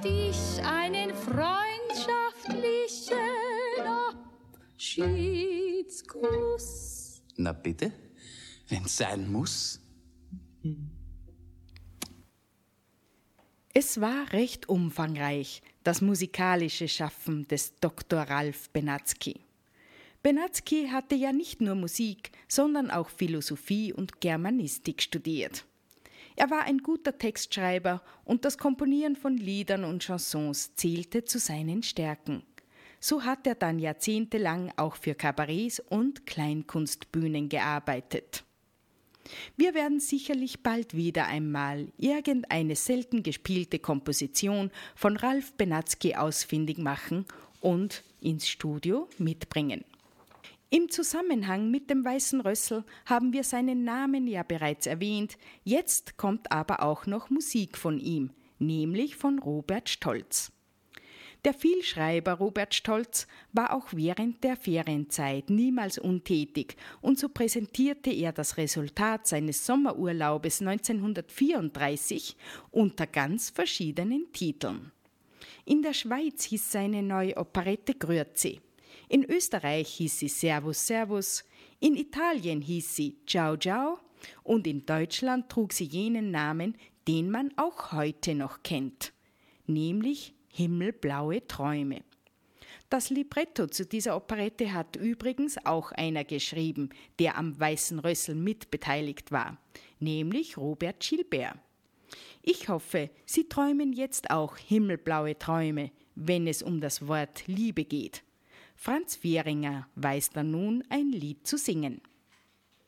dich einen freundschaftlichen Abschiedskuss. Na bitte, wenn's sein muss. Es war recht umfangreich, das musikalische Schaffen des Dr. Ralph Benatzky. Benatzky hatte ja nicht nur Musik, sondern auch Philosophie und Germanistik studiert. Er war ein guter Textschreiber und das Komponieren von Liedern und Chansons zählte zu seinen Stärken. So hat er dann jahrzehntelang auch für Kabarets und Kleinkunstbühnen gearbeitet. Wir werden sicherlich bald wieder einmal irgendeine selten gespielte Komposition von Ralph Benatzky ausfindig machen und ins Studio mitbringen. Im Zusammenhang mit dem Weißen Rössl haben wir seinen Namen ja bereits erwähnt, jetzt kommt aber auch noch Musik von ihm, nämlich von Robert Stolz. Der Vielschreiber Robert Stolz war auch während der Ferienzeit niemals untätig und so präsentierte er das Resultat seines Sommerurlaubes 1934 unter ganz verschiedenen Titeln. In der Schweiz hieß seine neue Operette Grüezi. In Österreich hieß sie Servus, Servus, in Italien hieß sie Ciao, Ciao und in Deutschland trug sie jenen Namen, den man auch heute noch kennt, nämlich Himmelblaue Träume. Das Libretto zu dieser Operette hat übrigens auch einer geschrieben, der am Weißen Rössl mitbeteiligt war, nämlich Robert Gilbert. Ich hoffe, Sie träumen jetzt auch himmelblaue Träume, wenn es um das Wort Liebe geht. Franz Fehringer weiß da nun ein Lied zu singen.